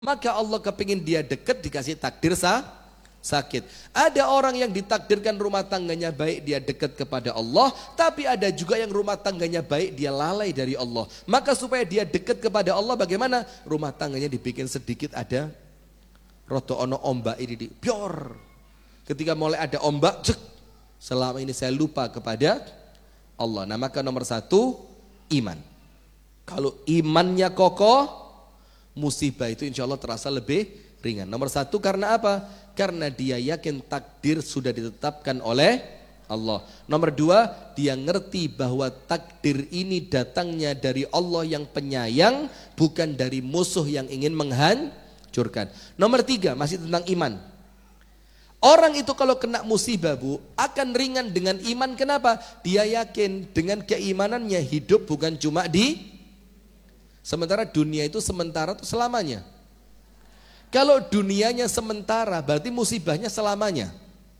Maka Allah kepingin dia dekat, dikasih takdir sakit. Ada orang yang ditakdirkan rumah tangganya baik, dia dekat kepada Allah. Tapi ada juga yang rumah tangganya baik, dia lalai dari Allah. Maka supaya dia dekat kepada Allah, bagaimana? Rumah tangganya dibikin sedikit ada roto ono ombak ini, pior. Ketika mulai ada ombak, cek, selama ini saya lupa kepada Allah. Nah maka nomor satu, iman. Kalau imannya kokoh, musibah itu insya Allah terasa lebih ringan. Nomor satu karena apa? Karena dia yakin takdir sudah ditetapkan oleh Allah. Nomor dua, dia ngerti bahwa takdir ini datangnya dari Allah yang penyayang, bukan dari musuh yang ingin menghancurkan. Nomor tiga, masih tentang iman. Orang itu kalau kena musibah Bu, akan ringan dengan iman. Kenapa? Dia yakin dengan keimanannya hidup bukan cuma sementara dunia itu sementara itu selamanya. Kalau dunianya sementara berarti musibahnya selamanya.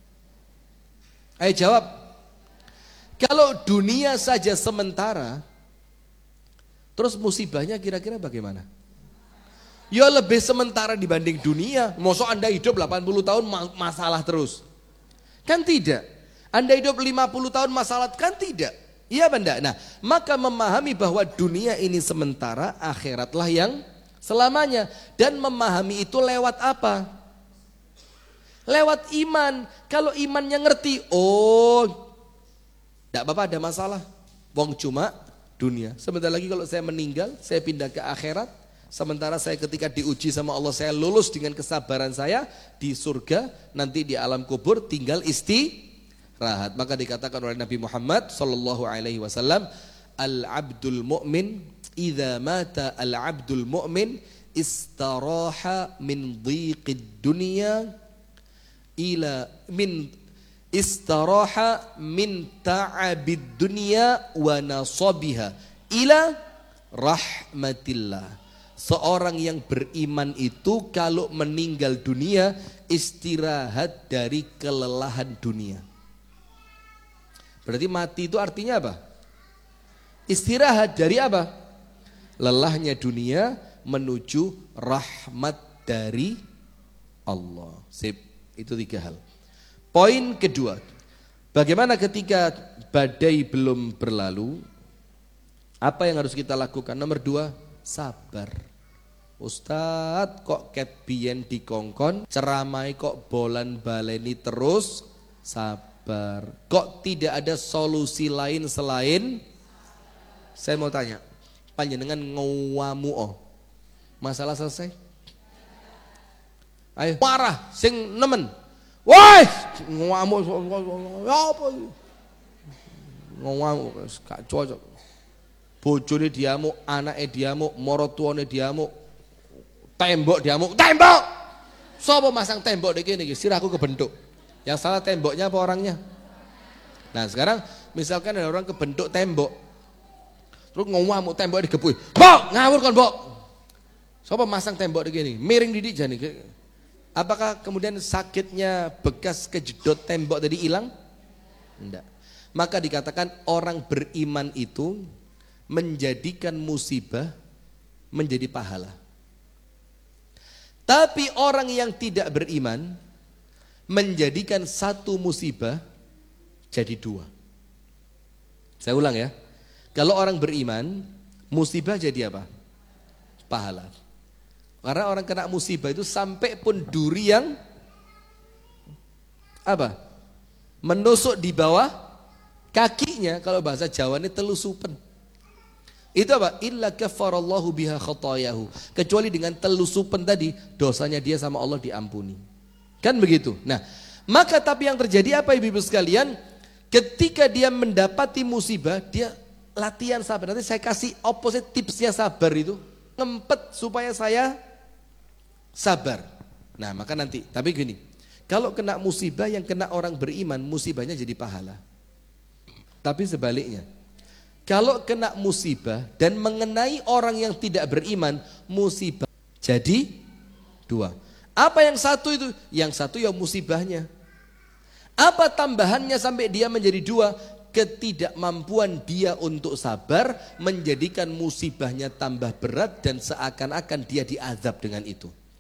Ayo jawab. Kalau dunia saja sementara, terus musibahnya kira-kira bagaimana? Ya lebih sementara dibanding dunia. Masa Anda hidup 80 tahun masalah terus? Kan tidak. Anda hidup 50 tahun masalah, kan tidak. Iya benda. Nah, maka memahami bahwa dunia ini sementara, akhiratlah yang selamanya. Dan memahami itu lewat apa? Lewat iman. Kalau imannya ngerti, oh, tidak apa-apa ada masalah. Wong cuma dunia. Sebentar lagi kalau saya meninggal, saya pindah ke akhirat. Sementara saya ketika diuji sama Allah, saya lulus dengan kesabaran saya di surga. Nanti di alam kubur tinggal rahat. Maka dikatakan oleh Nabi Muhammad sallallahu alaihi wasallam, al-abdul mu'min idza mata al-abdul mu'min istaraha min dhiqid dunya ila min istaraha min ta'abid dunya wa nasabiha ila rahmatillah. Seorang yang beriman itu kalau meninggal dunia istirahat dari kelelahan dunia. Berarti mati itu artinya apa? Istirahat dari apa? Lelahnya dunia menuju rahmat dari Allah. Sip, itu 3 hal. Poin kedua, bagaimana ketika badai belum berlalu? Apa yang harus kita lakukan? Nomor 2, sabar. Ustadz kok ket biyen dikongkon, ceramai kok bolan baleni terus, sabar. Kok tidak ada solusi lain selain? Saya mau tanya, panjenengan ngawamu masalah selesai? Ayo marah sing nemen. Woi, ngawamu apa? Ngawamu gak cocok. Bojone diamuk, anake diamuk, maratuwane diamuk, tembok diamuk, tembok. Sapa masang tembok iki niki? Sirahku kebentuk. Yang salah temboknya apa orangnya? Nah sekarang misalkan ada orang kebentuk tembok, terus ngomong tembok digebui, Mbok ngawur kan Mbok. Siapa masang tembok begini, miring didik jani. Apakah kemudian sakitnya bekas kejedot tembok tadi hilang? Enggak. Maka dikatakan orang beriman itu menjadikan musibah menjadi pahala. Tapi orang yang tidak beriman menjadikan satu musibah jadi 2. Saya ulang ya. Kalau orang beriman, musibah jadi apa? Pahala. Karena orang kena musibah itu sampai pun duri yang apa? Menusuk di bawah kakinya, kalau bahasa Jawa ini telusupen. Itu apa? Illa kafarallahu biha khatayahu. Kecuali dengan telusupen tadi, dosanya dia sama Allah diampuni. Kan begitu. Nah, maka tapi yang terjadi apa ibu-ibu sekalian? Ketika dia mendapati musibah, dia latihan sabar. Nanti saya kasih opposite tipsnya sabar itu. Ngempet supaya saya sabar. Nah, maka nanti, tapi gini, kalau kena musibah yang kena orang beriman, musibahnya jadi pahala. Tapi sebaliknya, kalau kena musibah dan mengenai orang yang tidak beriman, musibah jadi 2. Apa yang satu itu? Yang satu ya musibahnya. Apa tambahannya sampai dia menjadi 2? Ketidakmampuan dia untuk sabar menjadikan musibahnya tambah berat dan seakan-akan dia diazab dengan itu.